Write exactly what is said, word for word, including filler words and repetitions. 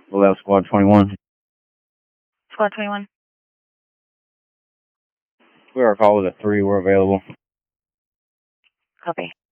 Below Squad twenty-one. Squad twenty-one. We are call with a three. We're available. Copy.